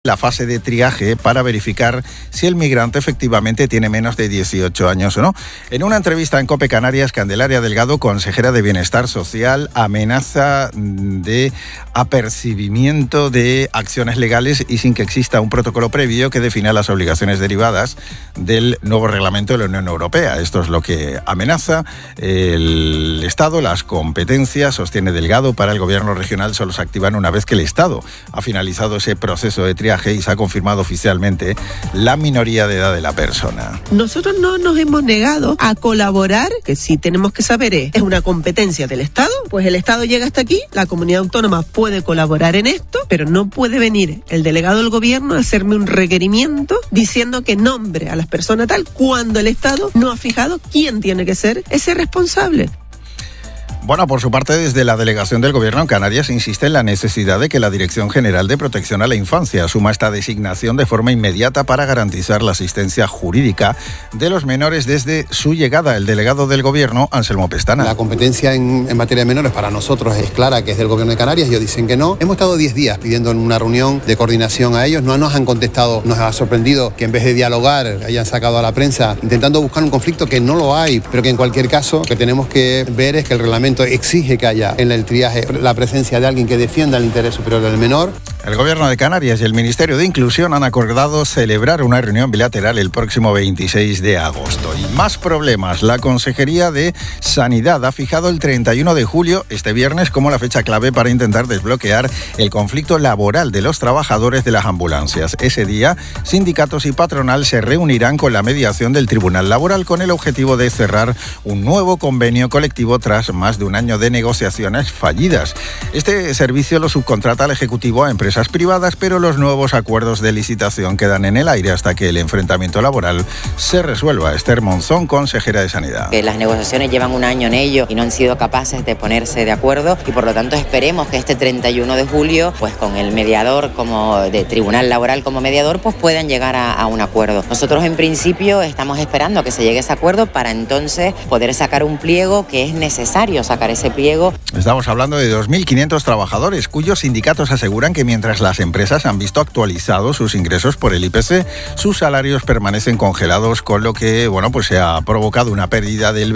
la fase de triaje para verificar si el migrante efectivamente tiene menos de 18 años o no. En una entrevista en COPE Canarias, Candelaria Delgado, consejera de Bienestar Social, amenaza de apercibimiento de acciones legales y sin que exista un protocolo previo que defina las obligaciones derivadas del nuevo reglamento de la Unión Europea. Esto es lo que amenaza el Estado. Las competencias, sostiene Delgado, para el gobierno regional solo se activan una vez que el Estado ha finalizado ese proceso de triaje y se ha confirmado oficialmente la minoría de edad de la persona. Nosotros no nos hemos negado a colaborar, que sí tenemos que saber es una competencia del Estado, pues el Estado llega hasta aquí, la comunidad autónoma puede colaborar en esto, pero no puede venir el delegado del gobierno a hacerme un requerimiento diciendo que nombre a las personas tal cuando el Estado no ha fijado quién tiene que ser ese responsable. Bueno, por su parte, desde la delegación del Gobierno en Canarias insiste en la necesidad de que la Dirección General de Protección a la Infancia asuma esta designación de forma inmediata para garantizar la asistencia jurídica de los menores desde su llegada. El delegado del Gobierno, Anselmo Pestana. La competencia en materia de menores para nosotros es clara, que es del Gobierno de Canarias. Ellos dicen que no. Hemos estado 10 días pidiendo en una reunión de coordinación a ellos. No nos han contestado. Nos ha sorprendido que en vez de dialogar hayan sacado a la prensa intentando buscar un conflicto que no lo hay, pero que en cualquier caso lo que tenemos que ver es que el reglamento exige que haya en el triaje la presencia de alguien que defienda el interés superior del menor. El Gobierno de Canarias y el Ministerio de Inclusión han acordado celebrar una reunión bilateral el próximo 26 de agosto. Y más problemas. La Consejería de Sanidad ha fijado el 31 de julio, este viernes, como la fecha clave para intentar desbloquear el conflicto laboral de los trabajadores de las ambulancias. Ese día, sindicatos y patronal se reunirán con la mediación del Tribunal Laboral con el objetivo de cerrar un nuevo convenio colectivo tras más de un año de negociaciones fallidas. Este servicio lo subcontrata al Ejecutivo a empresas privadas, pero los nuevos acuerdos de licitación quedan en el aire hasta que el enfrentamiento laboral se resuelva. Esther Monzón, consejera de Sanidad. Las negociaciones llevan un año en ello y no han sido capaces de ponerse de acuerdo y por lo tanto esperemos que este 31 de julio, pues con el mediador como de Tribunal Laboral como mediador, pues puedan llegar a un acuerdo. Nosotros en principio estamos esperando a que se llegue a ese acuerdo para entonces poder sacar un pliego que es necesario sacar ese pliego. Estamos hablando de 2.500 trabajadores cuyos sindicatos aseguran que mientras las empresas han visto actualizados sus ingresos por el IPC, sus salarios permanecen congelados, con lo que, pues se ha provocado una pérdida del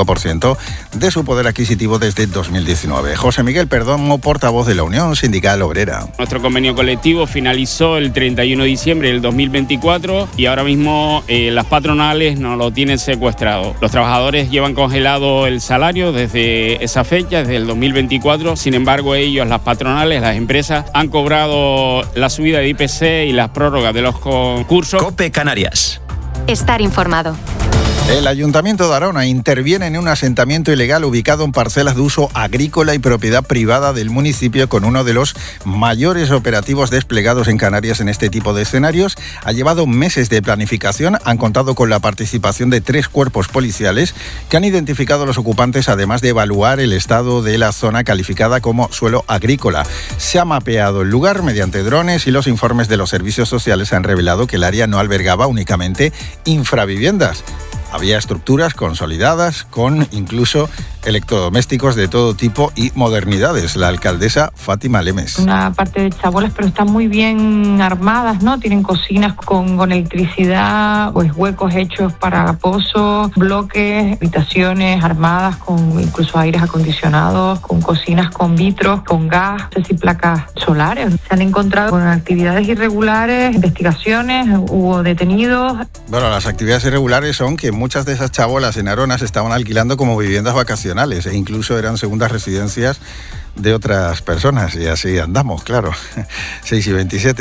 25% de su poder adquisitivo desde 2019. José Miguel Perdomo, portavoz de la Unión Sindical Obrera. Nuestro convenio colectivo finalizó el 31 de diciembre del 2024 y ahora mismo las patronales nos lo tienen secuestrado. Los trabajadores llevan congelado el salario desde esa fecha, desde el 2024. Sin embargo, ellos, las patronales, las empresas, han cobrado la subida de IPC y las prórrogas de los concursos. COPE Canarias. Estar informado. El Ayuntamiento de Arona interviene en un asentamiento ilegal ubicado en parcelas de uso agrícola y propiedad privada del municipio con uno de los mayores operativos desplegados en Canarias en este tipo de escenarios. Ha llevado meses de planificación, han contado con la participación de 3 cuerpos policiales que han identificado a los ocupantes, además de evaluar el estado de la zona calificada como suelo agrícola. Se ha mapeado el lugar mediante drones y los informes de los servicios sociales han revelado que el área no albergaba únicamente infraviviendas. Había estructuras consolidadas con incluso electrodomésticos de todo tipo y modernidades. La alcaldesa Fátima Lemes. Una parte de chabolas, pero están muy bien armadas, ¿no? Tienen cocinas con electricidad, pues huecos hechos para pozos, bloques, habitaciones armadas con incluso aires acondicionados, con cocinas con vitros, con gas, no sé si placas solares. Se han encontrado con actividades irregulares, investigaciones, hubo detenidos. Bueno, las actividades irregulares son que muchas de esas chabolas en Arona se estaban alquilando como viviendas vacacionales e incluso eran segundas residencias de otras personas y así andamos, claro. 6:27.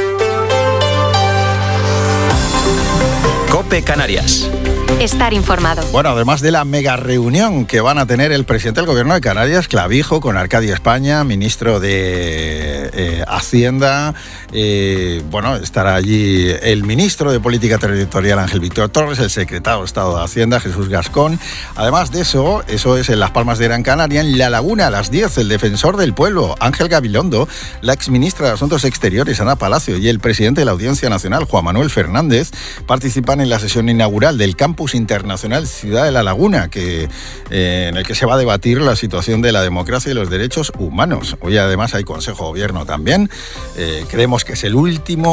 COPE Canarias. Estar informado. Bueno, además de la mega reunión que van a tener el presidente del Gobierno de Canarias, Clavijo, con Arcadia España, ministro de Hacienda, estará allí el ministro de Política Territorial, Ángel Víctor Torres, el secretario de Estado de Hacienda, Jesús Gascón. Además de eso es en Las Palmas de Gran Canaria, en La Laguna, a las 10, el defensor del pueblo, Ángel Gabilondo, la exministra de Asuntos Exteriores, Ana Palacio, y el presidente de la Audiencia Nacional, Juan Manuel Fernández, participan en la sesión inaugural del campus Campus Internacional Ciudad de la Laguna, en el que se va a debatir la situación de la democracia y los derechos humanos. Hoy además hay Consejo de Gobierno también. Creemos que es el último